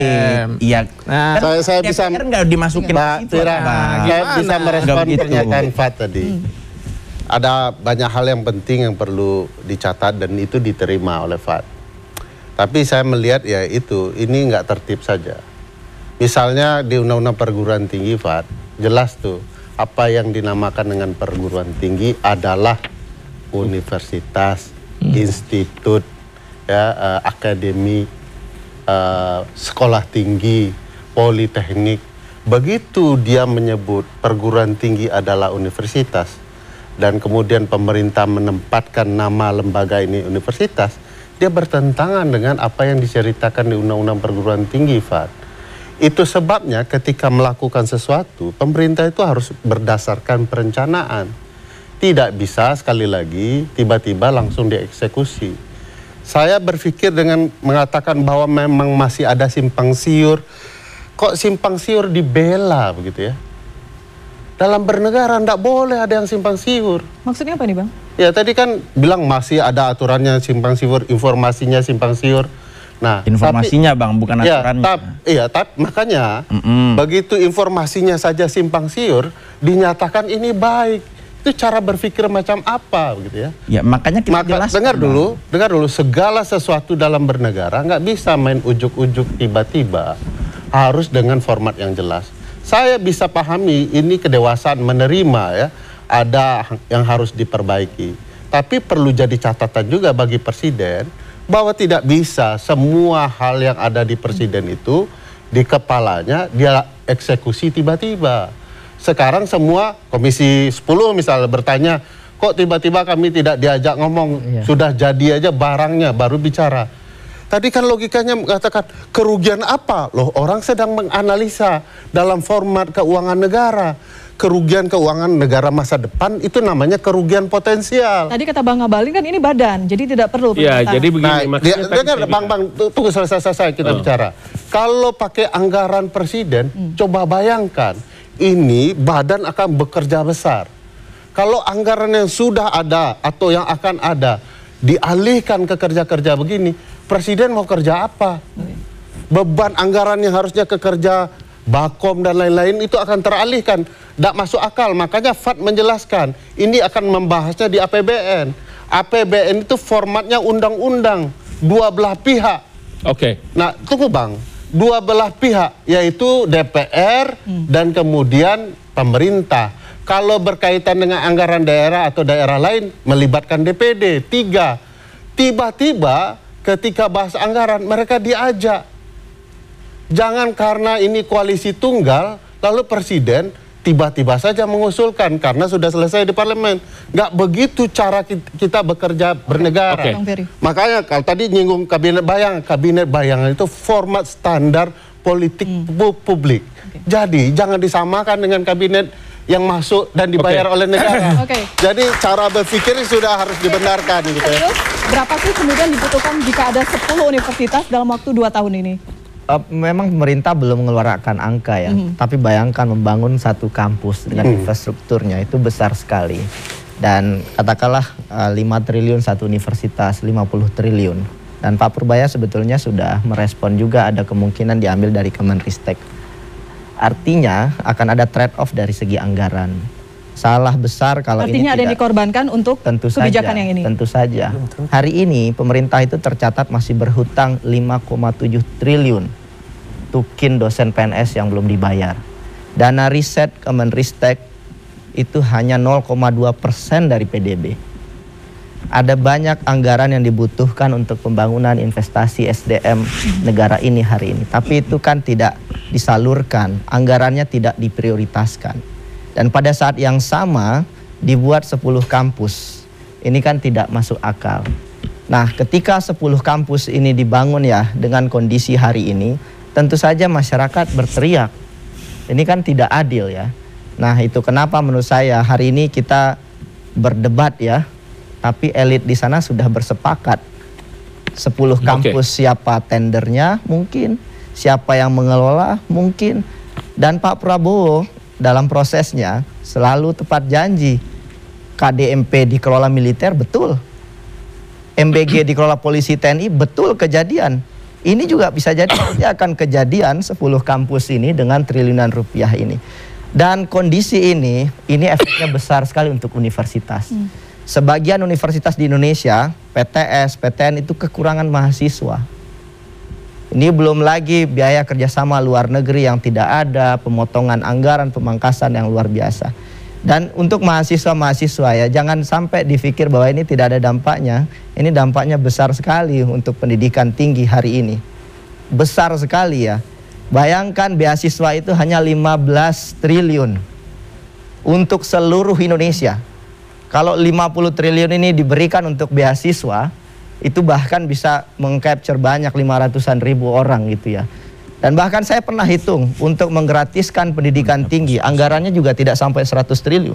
Iya. Nah, saya bisa nggak dimasukin Mbak Tira, saya bisa merespon pernyataan Fat tadi. Ada banyak hal yang penting yang perlu dicatat dan itu diterima oleh Fat. Tapi saya melihat ya itu, ini nggak tertib saja. Misalnya di Undang-Undang Perguruan Tinggi Fat, jelas tuh apa yang dinamakan dengan perguruan tinggi adalah universitas, institut, ya, akademi, sekolah tinggi, politeknik. Begitu dia menyebut perguruan tinggi adalah universitas dan kemudian pemerintah menempatkan nama lembaga ini universitas, dia bertentangan dengan apa yang diceritakan di Undang-Undang Perguruan Tinggi, Fat. Itu sebabnya ketika melakukan sesuatu, pemerintah itu harus berdasarkan perencanaan. Tidak bisa sekali lagi tiba-tiba langsung dieksekusi. Saya berpikir dengan mengatakan bahwa memang masih ada simpang siur. Kok simpang siur dibela begitu ya? Dalam bernegara tidak boleh ada yang simpang siur. Maksudnya apa nih Bang? Ya tadi kan bilang masih ada aturannya simpang siur, informasinya simpang siur. Nah, informasinya Bang, bukan aturannya. Tapi makanya begitu informasinya saja simpang siur, dinyatakan ini baik. Itu cara berpikir macam apa begitu ya? Ya makanya kita jelaskan. Dengar dulu, segala sesuatu dalam bernegara nggak bisa main ujuk-ujuk tiba-tiba, harus dengan format yang jelas. Saya bisa pahami ini kedewasaan menerima ya, ada yang harus diperbaiki. Tapi perlu jadi catatan juga bagi presiden bahwa tidak bisa semua hal yang ada di presiden itu di kepalanya dia eksekusi tiba-tiba. Sekarang semua Komisi 10 misalnya bertanya, kok tiba-tiba kami tidak diajak ngomong, sudah jadi aja barangnya baru bicara. Tadi kan logikanya mengatakan kerugian apa? Loh, orang sedang menganalisa dalam format keuangan negara. Kerugian keuangan negara masa depan itu namanya kerugian potensial. Tadi kata Bang Ngabalin kan ini badan, jadi tidak perlu. Iya, jadi begini maksudnya. Dengar Bang, tunggu selesai kita bicara. Kalau pakai anggaran presiden, coba bayangkan. Ini badan akan bekerja besar. Kalau anggaran yang sudah ada atau yang akan ada dialihkan ke kerja-kerja begini, presiden mau kerja apa? Beban anggaran yang harusnya ke kerja Bakom dan lain-lain itu akan teralihkan. Tidak masuk akal. Makanya Fat menjelaskan ini akan membahasnya di APBN. APBN itu formatnya undang-undang, dua belah pihak. Oke. Nah, tunggu Bang. Dua belah pihak, yaitu DPR dan kemudian pemerintah. Kalau berkaitan dengan anggaran daerah atau daerah lain, melibatkan DPD. 3, tiba-tiba ketika bahas anggaran, mereka diajak. Jangan karena ini koalisi tunggal, lalu presiden tiba-tiba saja mengusulkan karena sudah selesai di parlemen. Nggak begitu cara kita bekerja bernegara. Makanya kalau tadi nyinggung kabinet bayangan itu format standar politik publik. Jadi jangan disamakan dengan kabinet yang masuk dan dibayar oleh negara. Jadi cara berpikir sudah harus dibenarkan gitu ya. Berapa sih kemudian dibutuhkan jika ada 10 universitas dalam waktu 2 tahun ini? Memang pemerintah belum mengeluarkan angka ya, tapi bayangkan membangun satu kampus dengan infrastrukturnya itu besar sekali. Dan katakanlah 5 triliun satu universitas, 50 triliun. Dan Pak Purbaya sebetulnya sudah merespon juga ada kemungkinan diambil dari Kemenristek. Artinya akan ada trade-off dari segi anggaran. Salah besar kalau artinya ini ada yang dikorbankan untuk kebijakan yang ini. Tentu saja. Hari ini pemerintah itu tercatat masih berhutang 5,7 triliun. Tukin dosen PNS yang belum dibayar. Dana riset Kemenristek itu hanya 0,2% dari PDB. Ada banyak anggaran yang dibutuhkan untuk pembangunan investasi SDM negara ini hari ini. Tapi itu kan tidak disalurkan, anggarannya tidak diprioritaskan. Dan pada saat yang sama dibuat 10 kampus. Ini kan tidak masuk akal. Nah, ketika 10 kampus ini dibangun ya dengan kondisi hari ini, tentu saja masyarakat berteriak. Ini kan tidak adil ya. Nah, itu kenapa menurut saya hari ini kita berdebat ya. Tapi elit di sana sudah bersepakat. 10 kampus siapa tendernya mungkin, siapa yang mengelola mungkin. Dan Pak Prabowo dalam prosesnya selalu tepat janji. KDMP dikelola militer, betul. MBG dikelola polisi TNI, betul kejadian. Ini juga bisa jadi nanti akan kejadian 10 kampus ini dengan triliunan rupiah ini. Dan kondisi ini efeknya besar sekali untuk universitas. Sebagian universitas di Indonesia, PTS, PTN itu kekurangan mahasiswa. Ini belum lagi biaya kerjasama luar negeri yang tidak ada, pemotongan anggaran, pemangkasan yang luar biasa. Dan untuk mahasiswa-mahasiswa ya, jangan sampai dipikir bahwa ini tidak ada dampaknya. Ini dampaknya besar sekali untuk pendidikan tinggi hari ini. Besar sekali ya. Bayangkan beasiswa itu hanya 15 triliun untuk seluruh Indonesia. Kalau 50 triliun ini diberikan untuk beasiswa, itu bahkan bisa mengcapture banyak 500-an ribu orang gitu ya. Dan bahkan saya pernah hitung untuk menggratiskan pendidikan tinggi, anggarannya juga tidak sampai 100 triliun.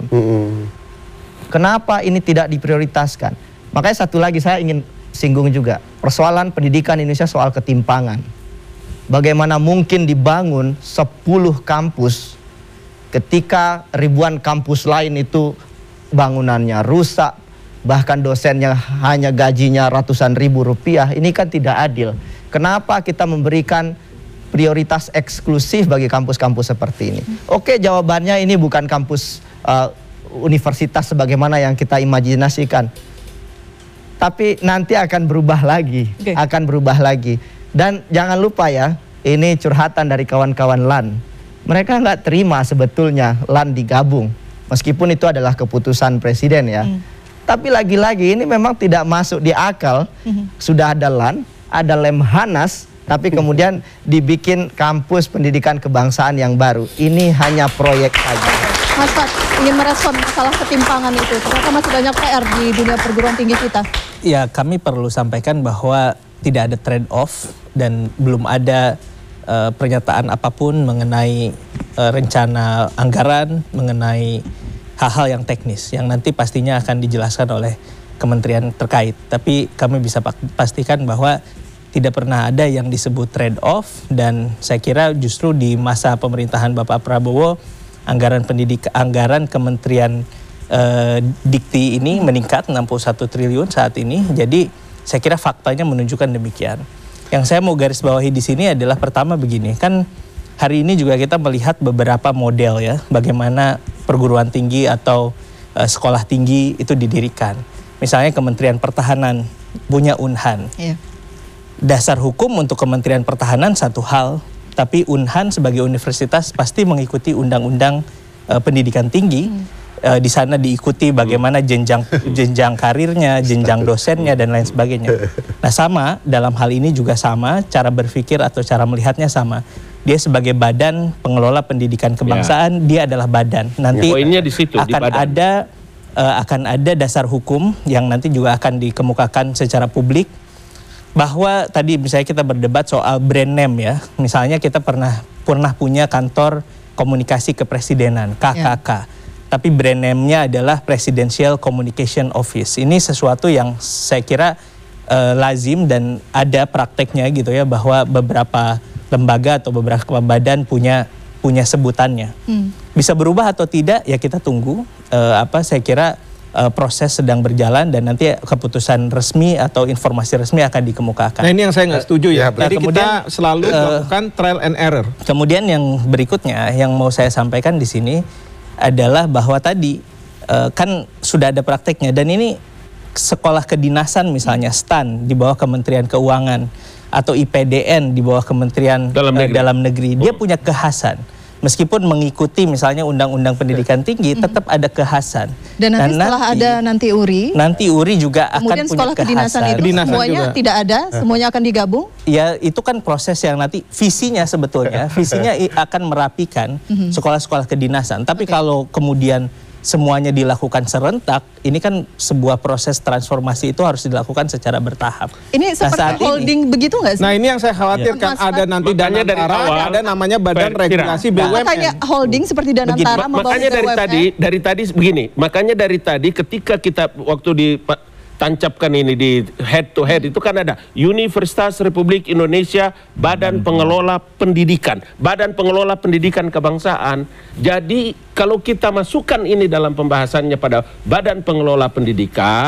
Kenapa ini tidak diprioritaskan? Makanya satu lagi saya ingin singgung juga, persoalan pendidikan Indonesia soal ketimpangan. Bagaimana mungkin dibangun 10 kampus ketika ribuan kampus lain itu bangunannya rusak, bahkan dosennya hanya gajinya ratusan ribu rupiah. Ini kan tidak adil. Kenapa kita memberikan prioritas eksklusif bagi kampus-kampus seperti ini? Oke, jawabannya ini bukan kampus universitas sebagaimana yang kita imajinasikan. Tapi nanti akan berubah lagi, akan berubah lagi. Dan jangan lupa ya, ini curhatan dari kawan-kawan LAN. Mereka nggak terima sebetulnya LAN digabung, meskipun itu adalah keputusan presiden ya. Tapi lagi-lagi ini memang tidak masuk di akal. Sudah ada LAN, ada Lemhanas, tapi kemudian dibikin kampus pendidikan kebangsaan yang baru. Ini hanya proyek saja. Mas Fad, ingin merespon masalah ketimpangan itu. Ternyata masih banyak PR di dunia perguruan tinggi kita. Ya, kami perlu sampaikan bahwa tidak ada trade off dan belum ada pernyataan apapun mengenai rencana anggaran, mengenai hal-hal yang teknis yang nanti pastinya akan dijelaskan oleh kementerian terkait. Tapi kami bisa pastikan bahwa tidak pernah ada yang disebut trade off, dan saya kira justru di masa pemerintahan Bapak Prabowo anggaran Kementerian Dikti ini meningkat 61 triliun saat ini. Jadi saya kira faktanya menunjukkan demikian. Yang saya mau garis bawahi di sini adalah pertama begini, kan hari ini juga kita melihat beberapa model ya, bagaimana perguruan tinggi atau sekolah tinggi itu didirikan. Misalnya Kementerian Pertahanan punya Unhan. Dasar hukum untuk Kementerian Pertahanan satu hal, tapi Unhan sebagai universitas pasti mengikuti undang-undang pendidikan tinggi. Di sana diikuti bagaimana jenjang karirnya, jenjang dosennya, dan lain sebagainya. Nah sama, dalam hal ini juga sama, cara berpikir atau cara melihatnya sama. Dia sebagai badan pengelola pendidikan kebangsaan, dia adalah badan. Nanti poinnya di situ, akan ada dasar hukum yang nanti juga akan dikemukakan secara publik. Bahwa tadi misalnya kita berdebat soal brand name ya. Misalnya kita pernah punya kantor komunikasi kepresidenan, KKK. Tapi brand name-nya adalah Presidential Communication Office. Ini sesuatu yang saya kira lazim dan ada prakteknya gitu ya, bahwa beberapa lembaga atau beberapa badan punya sebutannya. Bisa berubah atau tidak ya kita tunggu. Saya kira proses sedang berjalan dan nanti keputusan resmi atau informasi resmi akan dikemukakan. Nah ini yang saya nggak setuju ya. Jadi kemudian, kita selalu melakukan trial and error. Kemudian yang berikutnya yang mau saya sampaikan di sini adalah bahwa tadi kan sudah ada prakteknya, dan ini sekolah kedinasan misalnya STAN di bawah Kementerian Keuangan atau IPDN di bawah Kementerian Dalam Negeri, dia punya kekhasan. Meskipun mengikuti misalnya undang-undang pendidikan tinggi, tetap ada kekhasan. Dan setelah ada nanti URI juga akan kemudian punya sekolah kedinasan itu semuanya juga tidak ada, semuanya akan digabung? Ya itu kan proses yang nanti visinya sebetulnya, visinya akan merapikan sekolah-sekolah kedinasan. Tapi kalau kemudian semuanya dilakukan serentak, ini kan sebuah proses transformasi itu harus dilakukan secara bertahap. Ini seperti holding begitu nggak sih? Nah ini yang saya khawatirkan, ada nanti Danantara, ada namanya Badan Regulasi BUMN. Makanya holding seperti Danantara makanya dari tadi begini, makanya dari tadi ketika kita waktu tancapkan ini di head to head itu kan ada Universitas Republik Indonesia Badan Pengelola Pendidikan, Badan Pengelola Pendidikan Kebangsaan. Jadi kalau kita masukkan ini dalam pembahasannya pada Badan Pengelola Pendidikan,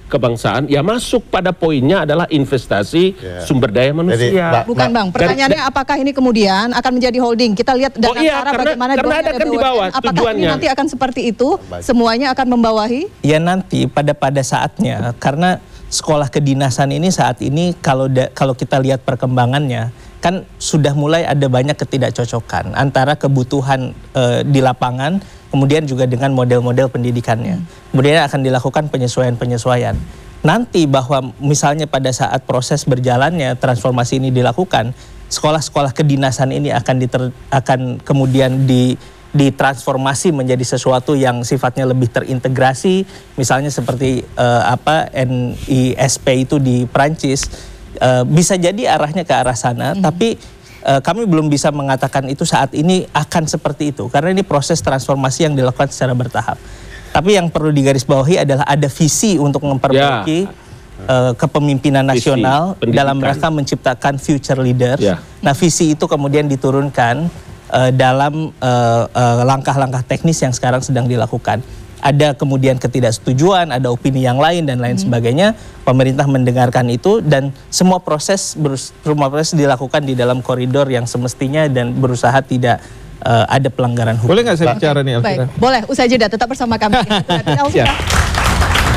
kebangsaan, ya masuk pada poinnya adalah investasi sumber daya manusia. Bukan Bang, pertanyaannya apakah ini kemudian akan menjadi holding? Kita lihat dana bagaimana karena ada kan di bawah apakah ini nanti akan seperti itu? Semuanya akan membawahi? Ya nanti pada saatnya, karena sekolah kedinasan ini saat ini kalau kita lihat perkembangannya, kan sudah mulai ada banyak ketidakcocokan antara kebutuhan di lapangan, kemudian juga dengan model-model pendidikannya. Kemudian akan dilakukan penyesuaian-penyesuaian. Nanti bahwa misalnya pada saat proses berjalannya transformasi ini dilakukan, sekolah-sekolah kedinasan ini akan kemudian ditransformasi menjadi sesuatu yang sifatnya lebih terintegrasi, misalnya seperti NISP itu di Prancis. Bisa jadi arahnya ke arah sana, tapi kami belum bisa mengatakan itu saat ini akan seperti itu, karena ini proses transformasi yang dilakukan secara bertahap. Tapi yang perlu digarisbawahi adalah ada visi untuk memperbaiki kepemimpinan nasional dalam rangka menciptakan future leaders. Nah, visi itu kemudian diturunkan dalam langkah-langkah teknis yang sekarang sedang dilakukan. Ada kemudian ketidaksetujuan, ada opini yang lain dan lain sebagainya. Pemerintah mendengarkan itu dan semua proses dilakukan di dalam koridor yang semestinya dan berusaha tidak ada pelanggaran hukum. Boleh nggak saya bicara nih, Elvira? Baik, boleh. Usai jeda, tetap bersama kami.